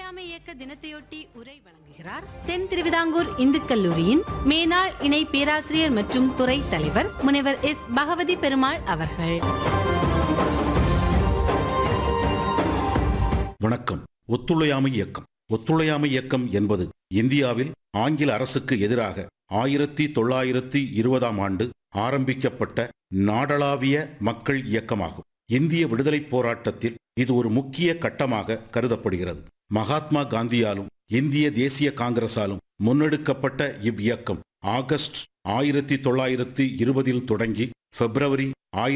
ஒத்துழையாமை இயக்க தினத்தையொட்டி உரை வழங்குகிறார் தென் திருவிதாங்கூர் இந்து கல்லூரியின் மேனாள் இணை பேராசிரியர் மற்றும் துறை தலைவர் முனைவர் எஸ் பகவதி பெருமாள் அவர்கள். வணக்கம். ஒத்துழையாமை இயக்கம். ஒத்துழையாமை இயக்கம் என்பது இந்தியாவில் ஆங்கில அரசுக்கு எதிராக 1920ஆம் ஆண்டு ஆரம்பிக்கப்பட்ட நாடளாவிய மக்கள் இயக்கமாகும். இந்திய விடுதலைப் போராட்டத்தில் இது ஒரு முக்கிய கட்டமாக கருதப்படுகிறது. மகாத்மா காந்தியாலும் இந்திய தேசிய காங்கிரசாலும் முன்னெடுக்கப்பட்ட இவ்வியக்கம் ஆகஸ்ட் 1920 தொடங்கி பிப்ரவரி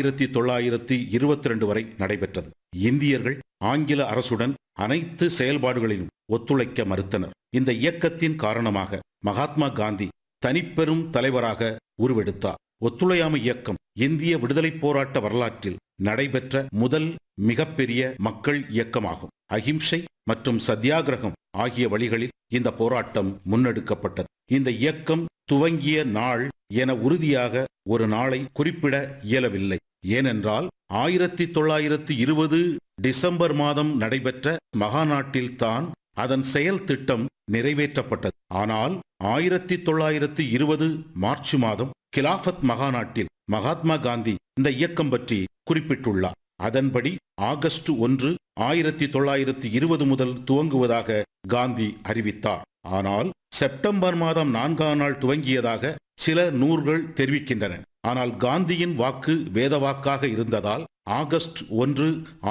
1922 வரை நடைபெற்றது. இந்தியர்கள் ஆங்கில அரசுடன் அனைத்து செயல்பாடுகளிலும் ஒத்துழைக்க மறுத்தனர். இந்த இயக்கத்தின் காரணமாக மகாத்மா காந்தி தனிப்பெரும் தலைவராக உருவெடுத்தார். ஒத்துழையாமை இயக்கம் இந்திய விடுதலைப் போராட்ட வரலாற்றில் நடைபெற்ற முதல் மிகப்பெரிய மக்கள் இயக்கமாகும். அகிம்சை மற்றும் சத்தியாகிரகம் ஆகிய வழிகளில் இந்த போராட்டம் முன்னெடுக்கப்பட்டது. இந்த இயக்கம் துவங்கிய நாள் என உறுதியாக ஒரு நாளை குறிப்பிட இயலவில்லை. ஏனென்றால் 1920 டிசம்பர் மாதம் நடைபெற்ற மகாநாட்டில் தான் அதன் செயல் திட்டம் நிறைவேற்றப்பட்டது. ஆனால் 1920 மார்ச் மாதம் கிலாபத் மகாநாட்டில் மகாத்மா காந்தி இந்த இயக்கம் பற்றி குறிப்பிட்டுள்ளார். அதன்படி ஆகஸ்ட் 1, 1920 முதல் துவங்குவதாக காந்தி அறிவித்தார். ஆனால் செப்டம்பர் மாதம் 4ஆம் நாள் துவங்கியதாக சில நூல்கள் தெரிவிக்கின்றன. ஆனால் காந்தியின் வாக்கு வேத வாக்காக இருந்ததால் ஆகஸ்ட் 1,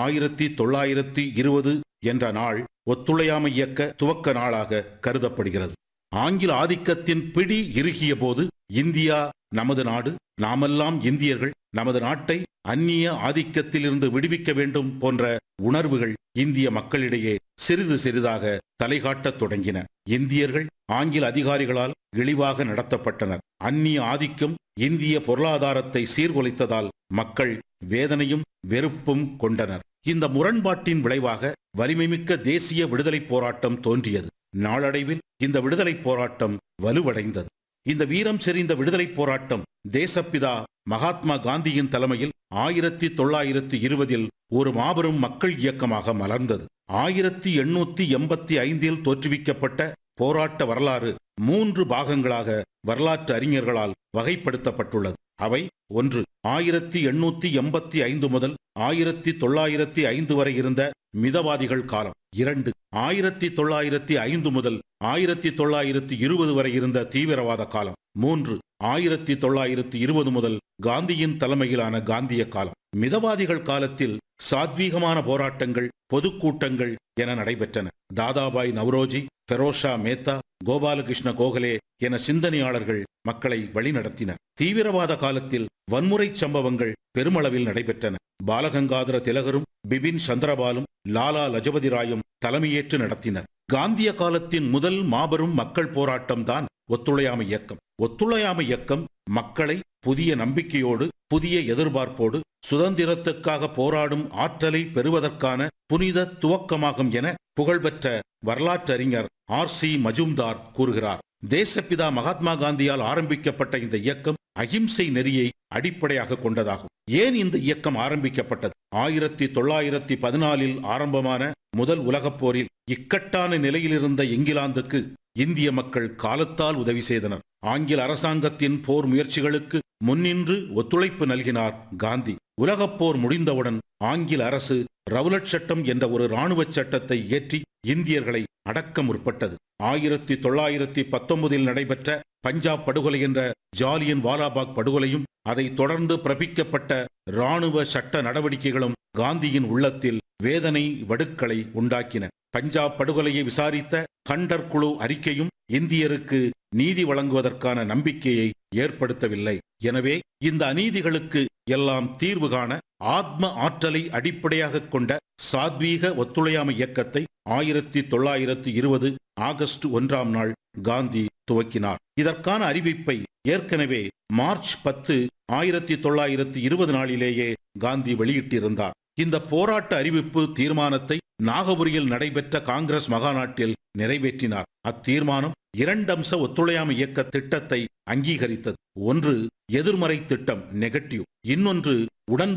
1920 என்ற நாள் ஒத்துழையாமை இயக்க துவக்க நாளாக கருதப்படுகிறது. ஆங்கில ஆதிக்கத்தின் பிடி இறுகிய போது இந்தியா நமது நாடு, நாமெல்லாம் இந்தியர்கள், நமது நாட்டை அந்நிய ஆதிக்கத்திலிருந்து விடுவிக்க வேண்டும் போன்ற உணர்வுகள் இந்திய மக்களிடையே சிறிது சிறிதாக தலைகாட்டத் தொடங்கின. இந்தியர்கள் ஆங்கில அதிகாரிகளால் இழிவாக நடத்தப்பட்டனர். அந்நிய ஆதிக்கம் இந்திய பொருளாதாரத்தை சீர்குலைத்ததால் மக்கள் வேதனையும் வெறுப்பும் கொண்டனர். இந்த முரண்பாட்டின் விளைவாக வலிமைமிக்க தேசிய விடுதலை போராட்டம் தோன்றியது. நாளடைவில் இந்த விடுதலை போராட்டம் வலுவடைந்தது. இந்த வீரம் செறிந்த விடுதலை போராட்டம் தேசப்பிதா மகாத்மா காந்தியின் தலைமையில் 1920 ஒரு மாபெரும் மக்கள் இயக்கமாக மலர்ந்தது. 1885 தோற்றுவிக்கப்பட்ட போராட்ட வரலாறு 3 பாகங்களாக வரலாற்று அறிஞர்களால் வகைப்படுத்தப்பட்டுள்ளது. அவை: 1. 1885 முதல் 1905 வரை இருந்த மிதவாதிகள் காலம். 2. 1905 முதல் 1920 வரை இருந்த தீவிரவாத காலம். 3. 1920 முதல் காந்தியின் தலைமையிலான காந்திய காலம். மிதவாதிகள் காலத்தில் சாத்வீகமான போராட்டங்கள், பொதுக்கூட்டங்கள் என நடைபெற்றன. தாதாபாய் நவ்ரோஜி, ஃபெரோஷா மேத்தா, கோபாலகிருஷ்ண கோகலே என சிந்தனையாளர்கள் மக்களை வழிநடத்தினர். தீவிரவாத காலத்தில் வன்முறை சம்பவங்கள் பெருமளவில் நடைபெற்றன. பாலகங்காதர திலகரும் பிபின் சந்திரபாலும் லாலா லஜபதி ராயும் தலைமையேற்று நடத்தினர். காந்திய காலத்தின் முதல் மாபெரும் மக்கள் போராட்டம் தான் ஒத்துழையாமை இயக்கம். ஒத்துழையாமை இயக்கம் மக்களை புதிய நம்பிக்கையோடு, புதிய எதிர்பார்ப்போடு சுதந்திரத்துக்காக போராடும் ஆற்றலை பெறுவதற்கான புனித துவக்கமாகும் என புகழ்பெற்ற வரலாற்று அறிஞர் R.C. மஜும்தார் கூறுகிறார். தேசப்பிதா மகாத்மா காந்தியால் ஆரம்பிக்கப்பட்ட இந்த இயக்கம் அகிம்சை நெறியை அடிப்படையாக கொண்டதாகும். ஏன் இந்த இயக்கம் ஆரம்பிக்கப்பட்டது? 1914 ஆரம்பமான முதல் உலகப் போரில் இக்கட்டான நிலையிலிருந்த இங்கிலாந்துக்கு இந்திய மக்கள் காலத்தால் உதவி செய்தனர். ஆங்கில அரசாங்கத்தின் போர் முயற்சிகளுக்கு முன்னின்று ஒத்துழைப்பு நல்கினார் காந்தி. உலகப் போர் முடிந்தவுடன் ஆங்கில அரசு ரவுலட் சட்டம் என்ற ஒரு இராணுவ சட்டத்தை இயற்றி இந்தியர்களை அடக்க முற்பட்டது. 1919 நடைபெற்ற பஞ்சாப் படுகொலை என்ற ஜாலியன் வாலாபாக் படுகொலையும் அதை தொடர்ந்து பிறப்பிக்கப்பட்ட இராணுவ சட்ட நடவடிக்கைகளும் காந்தியின் உள்ளத்தில் வேதனை வடுக்களை உண்டாக்கின. பஞ்சாப் படுகொலையை விசாரித்த கண்டர் குழு அறிக்கையும் இந்தியருக்கு நீதி வழங்குவதற்கான நம்பிக்கையை ஏற்படுத்தவில்லை. எனவே இந்த அநீதிகளுக்கு எல்லாம் தீர்வு காண ஆத்ம ஆற்றலை அடிப்படையாக கொண்ட சாத்வீக ஒத்துழையாமை இயக்கத்தை 1920 ஆகஸ்ட் 1ஆம் நாள் காந்தி துவக்கினார். இதற்கான அறிவிப்பை ஏற்கனவே மார்ச் 10, 1920 நாளிலேயே காந்தி வெளியிட்டிருந்தார். இந்த போராட்ட அறிவிப்பு தீர்மானத்தை நாகபுரியில் நடைபெற்ற காங்கிரஸ் மகாநாட்டில் நிறைவேற்றினார். அத்தீர்மானம் 2 அம்ச ஒத்துழையாமை இயக்க திட்டத்தை அங்கீகரித்தது. ஒன்று எதிர்மறை திட்டம், நெகட்டிவ். இன்னொன்று உடன்